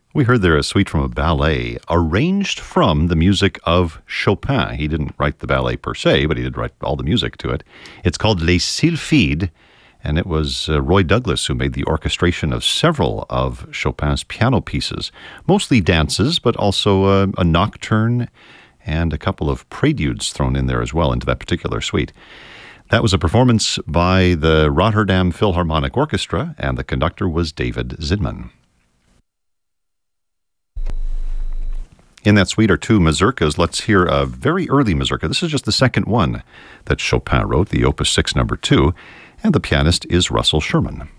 We heard there a suite from a ballet arranged from the music of Chopin. He didn't write the ballet per se, but he did write all the music to it. It's called Les Sylphides, and it was Roy Douglas who made the orchestration of several of Chopin's piano pieces, mostly dances, but also a nocturne and a couple of preludes thrown in there as well into that particular suite. That was a performance by the Rotterdam Philharmonic Orchestra, and the conductor was David Zinman. In that suite are two mazurkas. Let's hear a very early mazurka. This is just the second one that Chopin wrote, the Opus 6 number 2, and the pianist is Russell Sherman.